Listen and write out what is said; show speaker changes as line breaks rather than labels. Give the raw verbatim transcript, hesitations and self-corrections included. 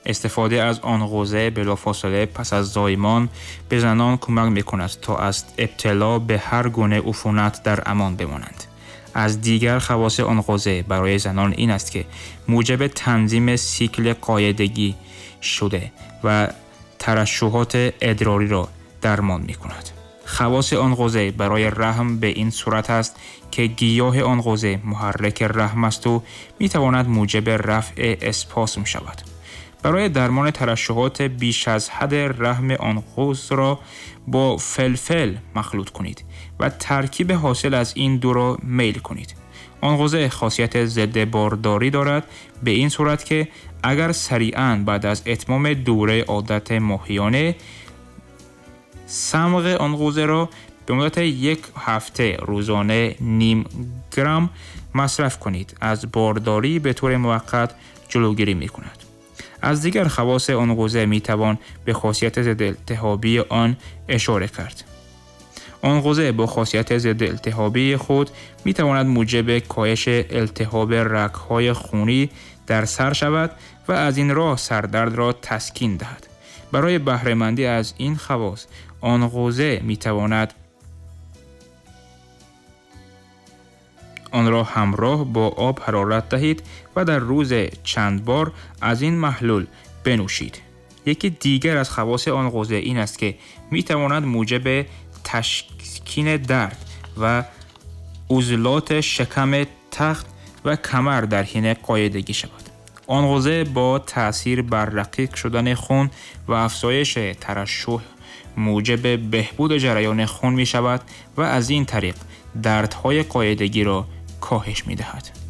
استفاده از آن غوزه بلافاصله پس از زایمان به زنان کمک می‌کند تا از ابتلا به هر گونه عفونت در امان بمانند. از دیگر خواص آن غوزه برای زنان این است که موجب تنظیم سیکل قاعدگی شده و ترشحات ادراری را درمان می‌کند. خواص آن غوزه برای رحم به این صورت است که گیاه آن غوزه محرک رحم است و می‌تواند موجب رفع اسپاسم شود. برای درمان ترشحات بیش از حد رحم آن غوز را با فلفل مخلوط کنید و ترکیب حاصل از این دو را میل کنید. آن غوزه خاصیت ضد بارداری دارد به این صورت که اگر سریعاً بعد از اتمام دوره عادت ماهیانه صمغ آن غوزه را به مدت یک هفته روزانه نیم گرم مصرف کنید از بارداری به طور موقت جلوگیری می کند. از دیگر خواص آن غوزه می توان به خاصیت ضد التهابی آن اشاره کرد. آن غوزه با خاصیت ضد التهابی خود می تواند موجب کاهش التهاب رگ‌های خونی در سر شود و از این راه سردرد را تسکین دهد. برای بهره مندی از این خواص آن غوزه می تواند آن را همراه با آب حرارت دهید و در روز چند بار از این محلول بنوشید. یکی دیگر از خواص آن غوزه این است که می تواند موجب تسکین درد و عضلات شکم تخت و کمر در حین قاعدگی شود. آن غوزه با تأثیر بر رقیق شدن خون و افزایش ترشح موجب بهبود جریان خون می شود و از این طریق دردهای قاعدگی را کاهش می دهد.